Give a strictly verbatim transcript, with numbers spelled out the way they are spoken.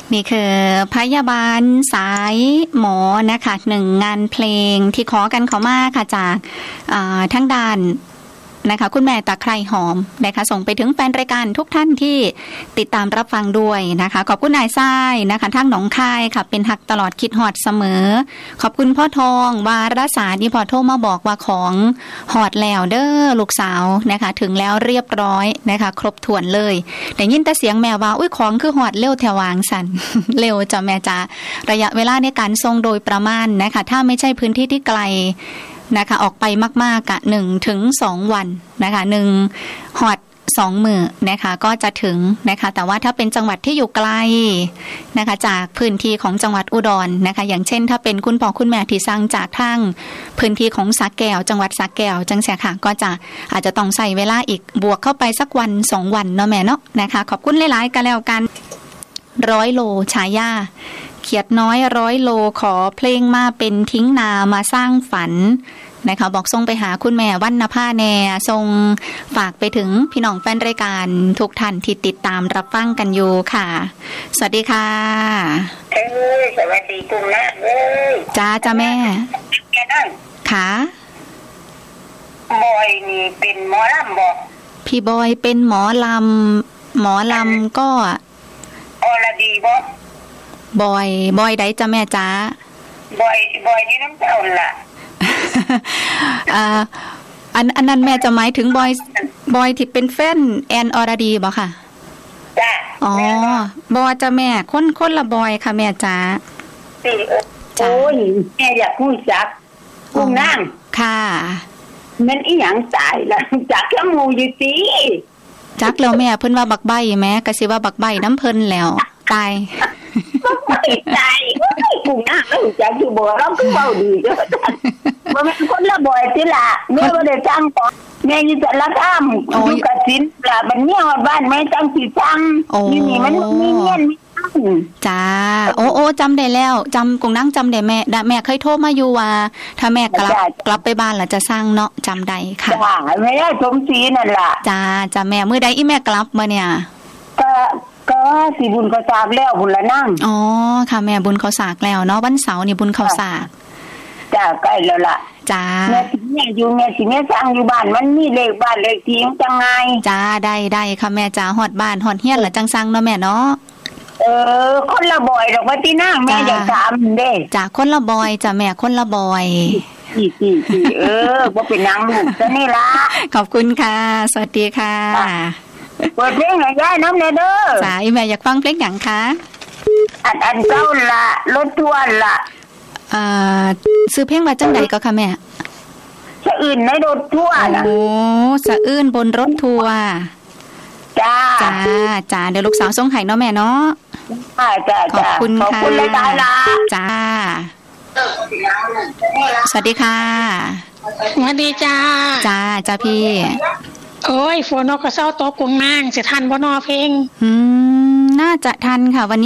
นี่คือพยาบาลสายหมอนะคะหนึ่งงานเพลงที่ขอกันเขามากค่ะจากทั้งด้านนะคะคุณแม่ตะไคร่หอมนะคะส่งไปถึงแฟนรายการทุกท่านที่ติดตามรับฟังด้วยนะคะขอบคุณนายทรายนะคะทั้งหนองคายค่ะเป็นหักตลอดคิดหอดเสมอขอบคุณพ่อทองวารสารที่พอโทรมาบอกว่าของหอดแล้วเด้อลูกสาวนะคะถึงแล้วเรียบร้อยนะคะครบถ้วนเลยแต่ยินแต่เสียงแม่ว่าอุ้ยของคือหอดเร็วแถววางสัน เร็วจ้ะแม่จ๋าระยะเวลาในการส่งโดยประมาณนะคะถ้าไม่ใช่พื้นที่ที่ไกลนะคะออกไปมากๆกะหนึ่งถึงสองวันนะคะหนึ่งหอดสองมื้อนะคะก็จะถึงนะคะแต่ว่าถ้าเป็นจังหวัดที่อยู่ไกลนะคะจากพื้นที่ของจังหวัดอุดรนะคะอย่างเช่นถ้าเป็นคุณพ่อคุณแม่ที่สั่งจากทางพื้นที่ของสระแก้วจังหวัดสระแก้วจังเสียค่ะก็จะอาจจะต้องใส่เวลาอีกบวกเข้าไปสักวันสองวันเนาะแม่เนาะนะคะขอบคุณหลายๆกันแล้วกันร้อยโลฉายาเขียดน้อยร้อยโลขอเพลงมาเป็นทิ้งนามาสร้างฝันนะคะบอกส่งไปหาคุณแม่วรรณภาแนส่งฝากไปถึงพี่น้องแฟนรายการทุกท่านที่ติดตามรับฟังกันอยู่ค่ะสวัสดีค่ะเอ้ยสวัสดีคุณแม่เอ้ยจ้าจ้าแม่แกนั่งค่ะบอยนี่เป็นหมอลำบอกพี่บอยเป็นหมอลำหมอลำก็อรดีบอกบอยบอยได้จ้าแม่จ้าบอยบอยนี่น้ำเจ้าล่ะอ่าอันอันนั้นแม่จะหมายถึงบอยบอยที่เป็นแฟนแอนอรดีบ่ค่ะจ้าอ๋อบอยจ้าแม่คนคนละบอยค่ะแม่จ้าโอ้ยแม่อยากพูดจักกุ้งนั่งค่ะมันอีหยังตายล่ะจักแค่หมูอยู่ติจักแล้วแม่เพิ่นว่าบักใบแม่ก็สิว่าบักใบน้ำเพิ่นแล้วตายไม่ตายกุ้งนั่งแล้วจักอยู่บ่เราคือเว้าดีเด้อบ่แม่นคนละบ่อยติล่ะแม่บ่ได้จังปอแม่อยู่แต่ละคำอยู่กสินล่ะมันเนี่ยบ้านแม่จังสิจังนี่นี่มันมีเงี้ยนจ้าโอ้โอ้จำได้แล้วจำกุ้งนั่งจำได้แม่แม่เคยโทรมาอยู่ว่าถ้าแม่กลับกลับไปบ้านแล้วจะสร้างเนาะจำได้ค่ะจ้าแม่สมศรีนั่นล่ะจ้าจ้าแม่มื้อใดอีแม่กลับมาเนี่ยก็ก็สิบุญเขาสากแล้วบุญละนั่งอ๋อค่ะแม่บุญเขาสากแล้วเนาะวันเสาร์นี่บุญเขาสากจ้าใกล้แล้วล่ะจ้าแม่สิแม่อยู่แม่สิแม่สร้างอยู่บ้านมันมีเลขบ้านเลขที่จังไงจ้าได้ได้ค่ะแม่จ้าฮอดบ้านฮอดเฮียนล่ะจังสั่งเนาะแม่เนาะเออคนละบอยดอกว่าที่นั่งแม่อยากถามเด้จ้าคนละบอยจ้าแม่คนละบอยสี่ๆๆเออบ่เป็นนางลูกซะนี่ล่ะขอบคุณค่ะสวัสดีค่ะเปิดเพลงให้ยายน้ำแน่เด้อจ้าอีแม่อยากฟังเพลงหยังคะอันอันเจ้าล่ะรถทัวร์ล่ะเอ่อซื้อเพลงว่าจังได๋ก็ค่ะแม่สะอื่นในรถทัวร์น่ะโอ้สะอื่นบนรถทัวร์จ้าจ้าจ้าเดี๋ยวลูกสาวส่งให้เนาะแม่เนาะจ้าๆขอบคุณค่ะขอบคุณหลายๆล่ะจ้าสวัสดีค่ะสวัสดีจ้าจ้าจ้าพี่โอ้ยฝนก็เศร้าตกกุ้งนางสิทันบ่นอเพลงอืมน่าจะทันค่ะวันนี้